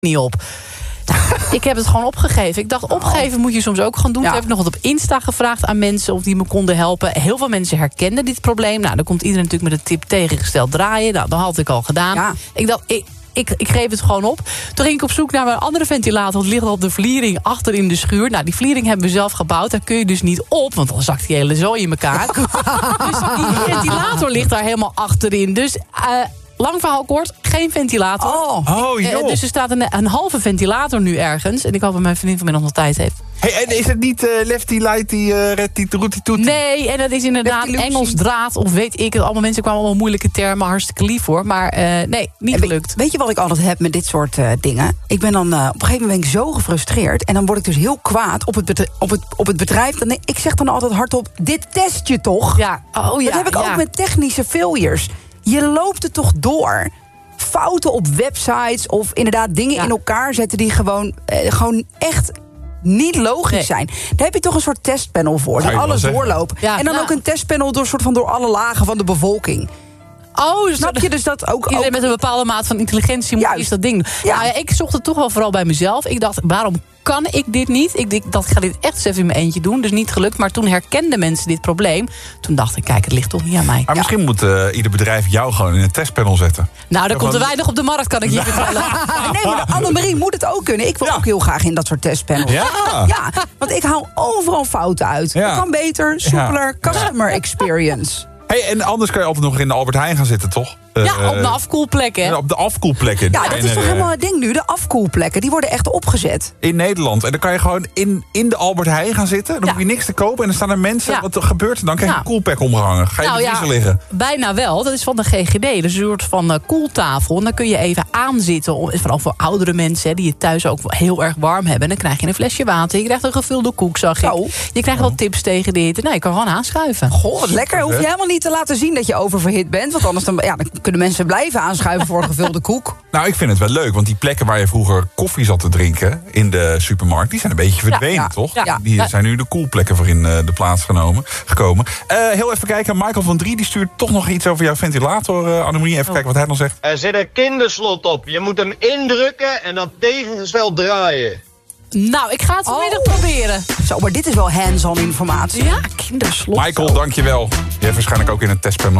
niet op. Ik heb het gewoon opgegeven. Ik dacht, opgeven moet je soms ook gaan doen. Toen heb ik nog wat op Insta gevraagd aan mensen of die me konden helpen. Heel veel mensen herkenden dit probleem. Nou, dan komt iedereen natuurlijk met de tip tegengesteld draaien. Nou, dat had ik al gedaan. Ja. Ik dacht, ik geef het gewoon op. Toen ging ik op zoek naar een andere ventilator. Het ligt op de vliering achter in de schuur. Nou, die vliering hebben we zelf gebouwd. Daar kun je dus niet op, want dan zakt die hele zooi in elkaar. Dus die ventilator ligt daar helemaal achterin. Dus lang verhaal kort, geen ventilator. Dus er staat een halve ventilator nu ergens. En ik hoop dat mijn vriendin vanmiddag nog tijd heeft. Hey, en is het niet lefty lighty, redty roetie toetie? Nee, en dat is inderdaad Engels draad of weet ik het. Allemaal mensen kwamen allemaal moeilijke termen, hartstikke lief voor. Maar nee, niet gelukt. Weet je wat ik altijd heb met dit soort dingen? Ik ben dan op een gegeven moment zo gefrustreerd. En dan word ik dus heel kwaad op het bedrijf. Ik zeg dan altijd hardop, dit test je toch? Ja. Dat heb ik ook met technische failures. Je loopt het toch door? Fouten op websites of inderdaad dingen in elkaar zetten die gewoon echt niet logisch zijn. Daar heb je toch een soort testpanel voor. Die alles doorlopen. Ja, en dan ook een testpanel door alle lagen van de bevolking. Snap je dus dat ook? Iedereen met een bepaalde maat van intelligentie moet iets dat ding doen. Ja. Nou ja, ik zocht het toch wel vooral bij mezelf. Ik dacht, waarom kan ik dit niet? Ik ga dit echt eens even in mijn eentje doen. Dus niet gelukt. Maar toen herkenden mensen dit probleem. Toen dacht ik, kijk, het ligt toch niet aan mij. Maar misschien moet ieder bedrijf jou gewoon in een testpanel zetten. Nou, dan komt er weinig op de markt, kan ik je vertellen. Nee, maar Annemarie moet het ook kunnen. Ik wil ook heel graag in dat soort testpanels. Ja, want ik haal overal fouten uit. Het kan beter, soepeler, customer experience. Hey, en anders kan je altijd nog in de Albert Heijn gaan zitten, toch? Op de afkoelplekken. Ja, op de afkoelplekken. Ja, dat is toch helemaal het ding nu. De afkoelplekken, die worden echt opgezet. In Nederland. En dan kan je gewoon in de Albert Heijn gaan zitten. Dan hoef je niks te kopen. En dan staan er mensen. Wat er gebeurt er dan? Krijg je een koelpack omgehangen. Ga je in de vriezer liggen? Bijna wel. Dat is van de GGD. Dus een soort van koeltafel. En dan kun je even aanzitten. Vooral voor oudere mensen die het thuis ook heel erg warm hebben. En dan krijg je een flesje water. Je krijgt een gevulde koek, zag ik. Je krijgt wel tips tegen de hitte. Nou, je kan gewoon aanschuiven. Goh, wat lekker. Hoef je helemaal niet te laten zien dat je oververhit bent. Want anders dan kunnen mensen blijven aanschuiven voor een gevulde koek. Nou, ik vind het wel leuk, want die plekken waar je vroeger koffie zat te drinken in de supermarkt, die zijn een beetje verdwenen, toch? Ja. Die zijn nu de koelplekken voor in de plaats gekomen. Heel even kijken, Michael van 3 die stuurt toch nog iets over jouw ventilator, Annemarie. Even kijken wat hij dan zegt. Er zit een kinderslot op. Je moet hem indrukken en dan tegengesteld draaien. Nou, ik ga het vanmiddag proberen. Zo, maar dit is wel hands-on informatie. Ja, kinderslot. Michael, dankjewel. Je hebt waarschijnlijk ook in het testpanel